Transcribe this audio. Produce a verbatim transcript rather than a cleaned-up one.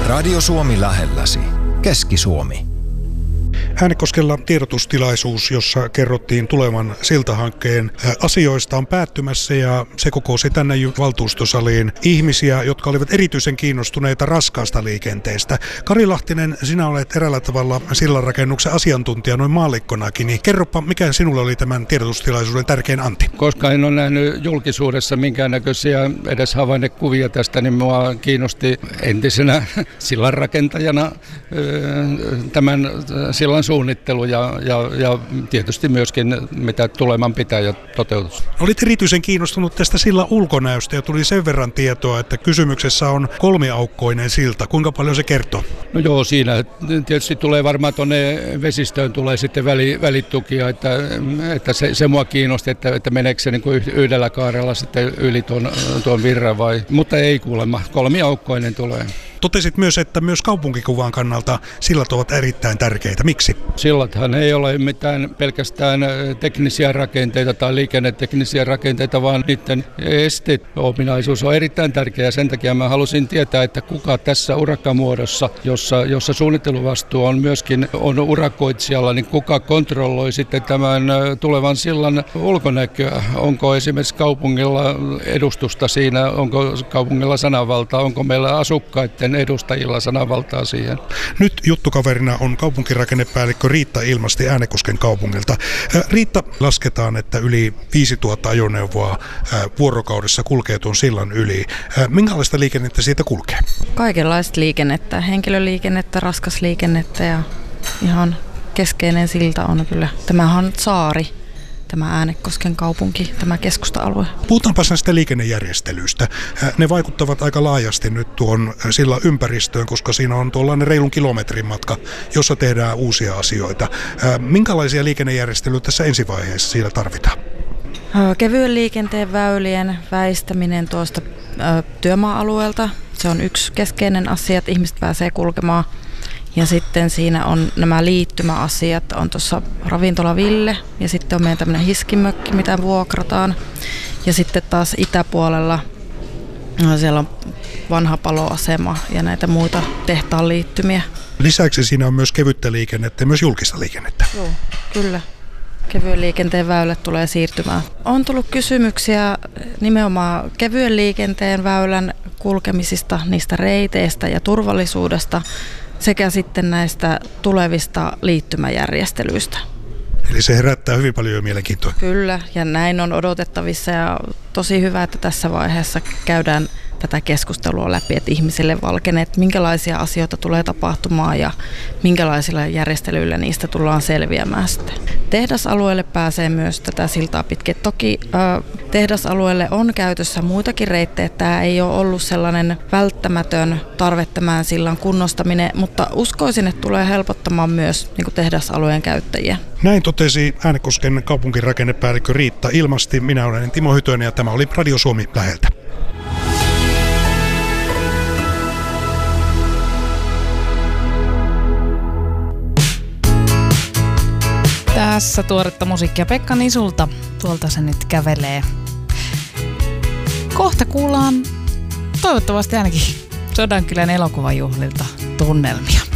Radio Suomi lähelläsi. Keski-Suomi. Äänekoskella tiedotustilaisuus, jossa kerrottiin tulevan siltahankkeen asioista, on päättymässä ja se kokosi tänne valtuustosaliin ihmisiä, jotka olivat erityisen kiinnostuneita raskaasta liikenteestä. Kari Lahtinen, sinä olet eräällä tavalla sillanrakennuksen asiantuntija noin maallikkonakin, niin kerropa, mikä sinulle oli tämän tiedotustilaisuuden tärkein anti? Koska en ole nähnyt julkisuudessa minkäännäköisiä edes havainnekuvia tästä, niin minua kiinnosti entisenä sillanrakentajana tämän sillan suunnittelu ja, ja, ja tietysti myöskin mitä tuleman pitää ja toteutus. Olit erityisen kiinnostunut tästä sillan ulkonäöstä ja tuli sen verran tietoa, että kysymyksessä on kolmiaukkoinen silta. Kuinka paljon se kertoo? No joo, siinä tietysti tulee varmaan tuonne vesistöön tulee sitten väli, välitukia, että, että se, se mua kiinnosti, että, että meneekö se niin kuin yhdellä kaarella sitten yli tuon, tuon virran vai, mutta ei kuulemma, kolmiaukkoinen tulee. Totesit myös, että myös kaupunkikuvan kannalta sillat ovat erittäin tärkeitä. Miksi? Sillathan ei ole mitään pelkästään teknisiä rakenteita tai liikenneteknisiä rakenteita, vaan niiden esteominaisuus on erittäin tärkeä. Sen takia mä halusin tietää, että kuka tässä urakkamuodossa, jossa, jossa suunnitteluvastuu on myöskin on urakoitsijalla, niin kuka kontrolloi sitten tämän tulevan sillan ulkonäköä. Onko esimerkiksi kaupungilla edustusta siinä, onko kaupungilla sananvaltaa, onko meillä asukkaiden edustajilla sananvaltaa siihen. Nyt juttukaverina on kaupunkirakennepäällikkö Riitta Ilmasti Äänekosken kaupungilta. Riitta, lasketaan, että yli viisituhatta ajoneuvoa vuorokaudessa kulkee tuon sillan yli. Minkälaista liikennettä siitä kulkee? Kaikenlaista liikennettä, henkilöliikennettä, raskasliikennettä ja ihan keskeinen silta on kyllä. Tämähän on saari. Tämä Äänekosken kaupunki, tämä keskusta-alue. Puhutaanpa näistä liikennejärjestelyistä. Ne vaikuttavat aika laajasti nyt tuon sillan ympäristöön, koska siinä on tuollainen reilun kilometrin matka, jossa tehdään uusia asioita. Minkälaisia liikennejärjestelyitä tässä ensivaiheessa siellä tarvitaan? Kevyen liikenteen väylien väistäminen tuosta työmaa-alueelta. Se on yksi keskeinen asia, että ihmiset pääsee kulkemaan. Ja sitten siinä on nämä liittymäasiat, on tuossa ravintola Ville ja sitten on meidän tämmöinen hiskimökki, mitä vuokrataan. Ja sitten taas itäpuolella siellä on vanha paloasema ja näitä muita tehtaan liittymiä. Lisäksi siinä on myös kevyttä liikennettä ja myös julkista liikennettä. Joo, kyllä. Kevyen liikenteen väylät tulee siirtymään. On tullut kysymyksiä nimenomaan kevyen liikenteen väylän kulkemisista, niistä reiteistä ja turvallisuudesta sekä sitten näistä tulevista liittymäjärjestelyistä. Eli se herättää hyvin paljon mielenkiintoa. Kyllä, ja näin on odotettavissa ja tosi hyvä, että tässä vaiheessa käydään tätä keskustelua läpi, että ihmisille valkenee, että minkälaisia asioita tulee tapahtumaan ja minkälaisilla järjestelyillä niistä tullaan selviämään sitten. Tehdasalueelle pääsee myös tätä siltaa pitkin. Toki äh, tehdasalueelle on käytössä muitakin reittejä, tämä ei ole ollut sellainen välttämätön tarve tämän sillan kunnostaminen, mutta uskoisin, että tulee helpottamaan myös niin kuin tehdasalueen käyttäjiä. Näin totesi Äänekosken kaupunkirakennepäällikkö Riitta Ilmasti. Minä olen Timo Hytönen ja tämä oli Radio Suomi läheltä. Tässä tuoretta musiikkia Pekka Nisulta. Tuolta se nyt kävelee. Kohta kuullaan toivottavasti ainakin Sodankylän elokuvajuhlilta tunnelmia.